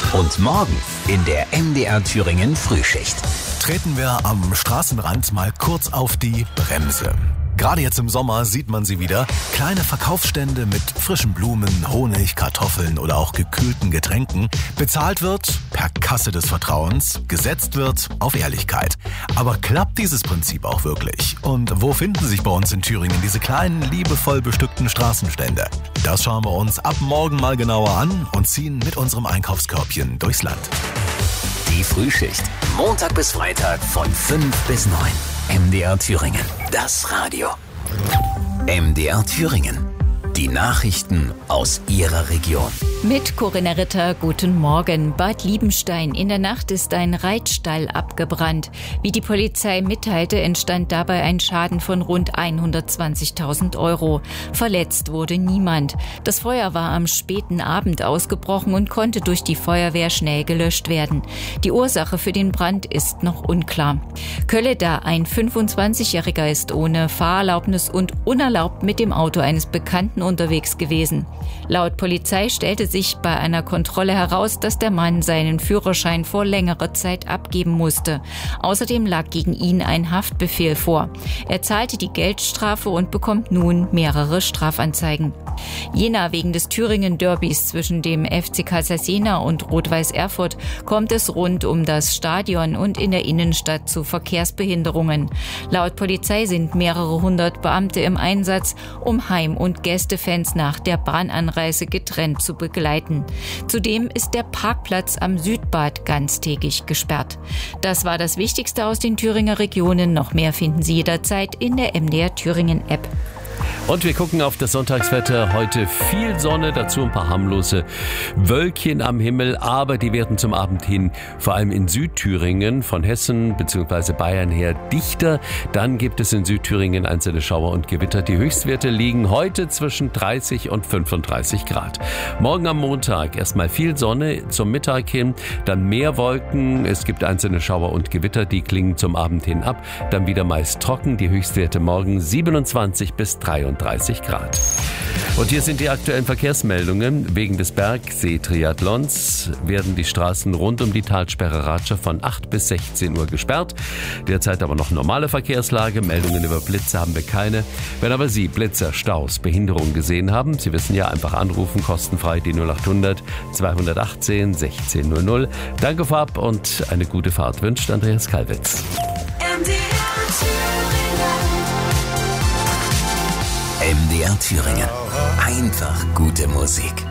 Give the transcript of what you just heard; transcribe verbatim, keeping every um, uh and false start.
Und morgen in der M D R Thüringen Frühschicht treten wir am Straßenrand mal kurz auf die Bremse. Gerade jetzt im Sommer sieht man sie wieder. Kleine Verkaufsstände mit frischen Blumen, Honig, Kartoffeln oder auch gekühlten Getränken. Bezahlt wird per Kasse des Vertrauens, gesetzt wird auf Ehrlichkeit. Aber klappt dieses Prinzip auch wirklich? Und wo finden sich bei uns in Thüringen diese kleinen, liebevoll bestückten Straßenstände? Das schauen wir uns ab morgen mal genauer an und ziehen mit unserem Einkaufskörbchen durchs Land. Die Frühschicht, Montag bis Freitag von fünf bis neun. M D R Thüringen, das Radio. M D R Thüringen, die Nachrichten aus Ihrer Region. Mit Corinna Ritter, guten Morgen. Bad Liebenstein. In der Nacht ist ein Reitstall abgebrannt. Wie die Polizei mitteilte, entstand dabei ein Schaden von rund hundertzwanzigtausend Euro. Verletzt wurde niemand. Das Feuer war am späten Abend ausgebrochen und konnte durch die Feuerwehr schnell gelöscht werden. Die Ursache für den Brand ist noch unklar. Kölleda, ein fünfundzwanzigjähriger, ist ohne Fahrerlaubnis und unerlaubt mit dem Auto eines Bekannten unterwegs gewesen. Laut Polizei stellte sich bei einer Kontrolle heraus, dass der Mann seinen Führerschein vor längerer Zeit abgeben musste. Außerdem lag gegen ihn ein Haftbefehl vor. Er zahlte die Geldstrafe und bekommt nun mehrere Strafanzeigen. Jena, wegen des Thüringen-Derbys zwischen dem F C Kassel Jena und Rot-Weiß Erfurt kommt es rund um das Stadion und in der Innenstadt zu Verkehrsbehinderungen. Laut Polizei sind mehrere hundert Beamte im Einsatz, um Heim- und Gästefans nach der Bahnanreise getrennt zu begleiten. Zudem ist der Parkplatz am Südbad ganztägig gesperrt. Das war das Wichtigste aus den Thüringer Regionen. Noch mehr finden Sie jederzeit in der M D R Thüringen App. Und wir gucken auf das Sonntagswetter. Heute viel Sonne, dazu ein paar harmlose Wölkchen am Himmel. Aber die werden zum Abend hin, vor allem in Südthüringen, von Hessen bzw. Bayern her, dichter. Dann gibt es in Südthüringen einzelne Schauer und Gewitter. Die Höchstwerte liegen heute zwischen dreißig und fünfunddreißig Grad. Morgen am Montag erstmal viel Sonne zum Mittag hin, dann mehr Wolken. Es gibt einzelne Schauer und Gewitter, die klingen zum Abend hin ab. Dann wieder meist trocken. Die Höchstwerte morgen siebenundzwanzig bis dreiunddreißig Grad. Und hier sind die aktuellen Verkehrsmeldungen. Wegen des Bergsee-Triathlons werden die Straßen rund um die Talsperre Ratscher von acht bis sechzehn Uhr gesperrt. Derzeit aber noch normale Verkehrslage. Meldungen über Blitze haben wir keine. Wenn aber Sie Blitzer, Staus, Behinderungen gesehen haben, Sie wissen ja, einfach anrufen, kostenfrei die null achthundert zweihundertachtzehn sechzehn null null. Danke vorab und eine gute Fahrt wünscht Andreas Kalwitz. M D R Thüringen. Einfach gute Musik.